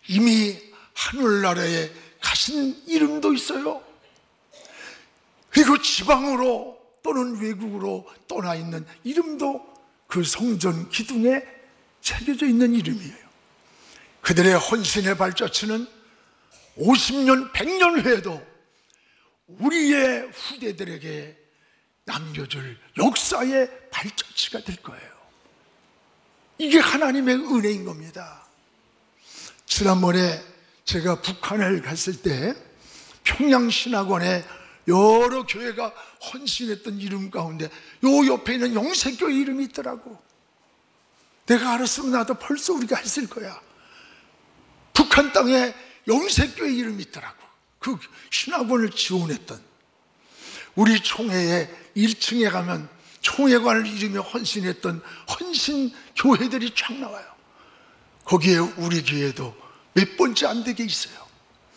이미 하늘나라에 가신 이름도 있어요. 그리고 지방으로 또는 외국으로 떠나 있는 이름도 그 성전 기둥에 새겨져 있는 이름이에요. 그들의 헌신의 발자취는 50년, 100년 후에도 우리의 후대들에게 남겨줄 역사의 발자취가 될 거예요. 이게 하나님의 은혜인 겁니다. 지난번에 제가 북한을 갔을 때 평양신학원에 여러 교회가 헌신했던 이름 가운데 요 옆에 있는 영세교회 이름이 있더라고. 내가 알았으면 나도 벌써 우리가 했을 거야. 북한 땅에 영세교회 이름이 있더라고. 그 신학원을 지원했던. 우리 총회에 1층에 가면 총회관을 이름에 헌신했던 헌신 교회들이 쫙 나와요. 거기에 우리 교회도 몇 번째 안 되게 있어요.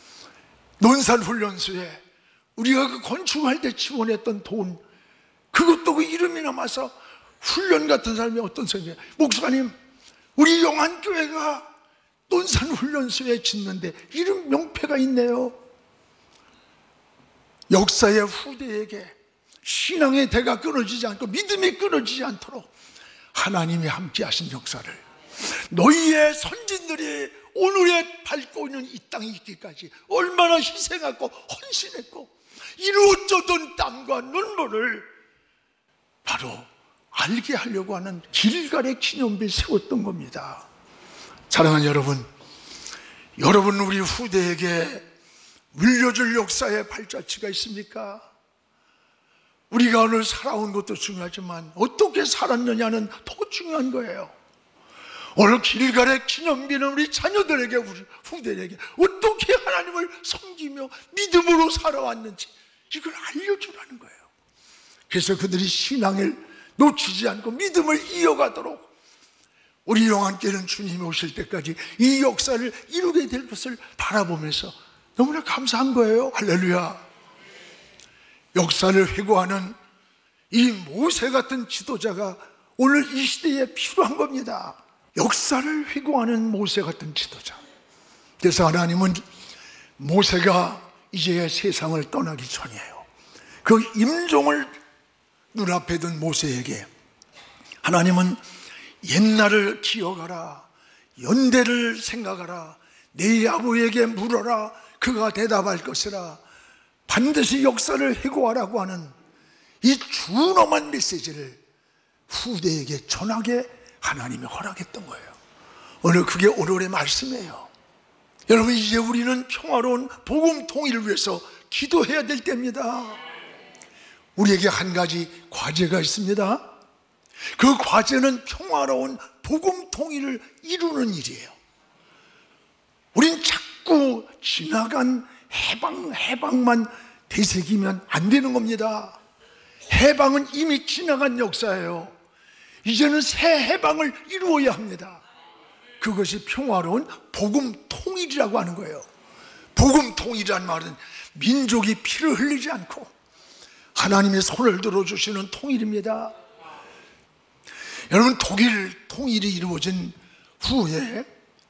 논산훈련소에 우리가 그 건축할 때 지원했던 돈, 그것도 그 이름이 남아서 훈련 같은 사람이 어떤 사람이에요. 목사님, 우리 영안교회가 논산훈련소에 짓는데 이름 명패가 있네요. 역사의 후대에게 신앙의 대가 끊어지지 않고 믿음이 끊어지지 않도록 하나님이 함께 하신 역사를 너희의 선진들이 오늘에 밟고 있는 이 땅에 있기까지 얼마나 희생하고 헌신했고 이루어졌던 땀과 눈물을 바로 알게 하려고 하는 길갈의 기념비를 세웠던 겁니다. 사랑하는 여러분, 우리 후대에게 물려줄 역사의 발자취가 있습니까? 우리가 오늘 살아온 것도 중요하지만 어떻게 살았느냐는 더 중요한 거예요. 오늘 길갈의 기념비는 우리 자녀들에게, 우리 후대에게 어떻게 하나님을 섬기며 믿음으로 살아왔는지 이걸 알려주라는 거예요. 그래서 그들이 신앙을 놓치지 않고 믿음을 이어가도록 우리 영안교회는 주님이 오실 때까지 이 역사를 이루게 될 것을 바라보면서 너무나 감사한 거예요. 할렐루야. 역사를 회고하는 이 모세 같은 지도자가 오늘 이 시대에 필요한 겁니다. 역사를 회고하는 모세 같은 지도자. 그래서 하나님은 모세가 이제 세상을 떠나기 전이에요. 그 임종을 눈앞에 둔 모세에게 하나님은 옛날을 기억하라, 연대를 생각하라, 네 아버지에게 물어라, 그가 대답할 것이라, 반드시 역사를 회고하라고 하는 이 준엄한 메시지를 후대에게 전하게 하나님이 허락했던 거예요. 오늘 그게 오늘의 말씀이에요. 여러분, 이제 우리는 평화로운 복음 통일을 위해서 기도해야 될 때입니다. 우리에게 한 가지 과제가 있습니다. 그 과제는 평화로운 복음 통일을 이루는 일이에요. 우린 자꾸 지나간 해방만 되새기면 안 되는 겁니다. 해방은 이미 지나간 역사예요. 이제는 새 해방을 이루어야 합니다. 그것이 평화로운 복음 통일이라고 하는 거예요. 복음 통일이라는 말은 민족이 피를 흘리지 않고 하나님의 손을 들어주시는 통일입니다. 여러분, 독일 통일이 이루어진 후에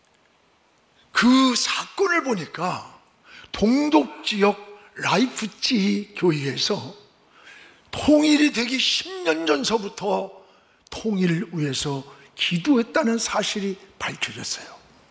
그 사건을 보니까 동독지역 라이프치히 교회에서 통일이 되기 10년 전서부터 통일을 위해서 기도했다는 사실이 밝혀졌어요.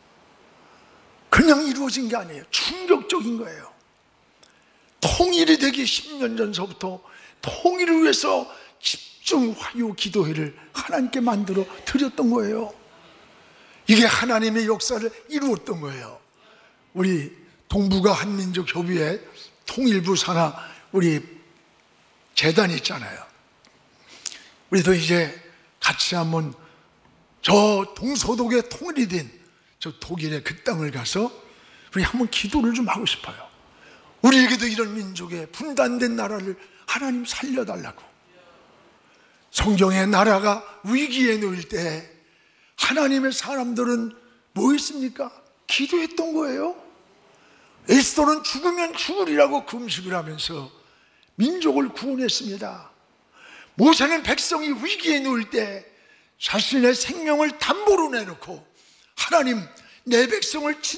그냥 이루어진 게 아니에요. 충격적인 거예요. 통일이 되기 10년 전서부터 통일을 위해서 집중 화요 기도회를 하나님께 만들어 드렸던 거예요. 이게 하나님의 역사를 이루었던 거예요. 우리 동북아 한민족 협의회 통일부 산하 우리 재단이 있잖아요. 우리도 이제 같이 한번 저 동서독에 통일이 된 저 독일의 그 땅을 가서 우리 한번 기도를 좀 하고 싶어요. 우리에게도 이런 민족의 분단된 나라를 하나님 살려달라고. 성경의 나라가 위기에 놓일 때 하나님의 사람들은 뭐 했습니까? 기도했던 거예요. 에스더는 죽으면 죽으리라고 금식을 하면서 민족을 구원했습니다. 모세는 백성이 위기에 놓일 때 자신의 생명을 담보로 내놓고 하나님, 내 백성을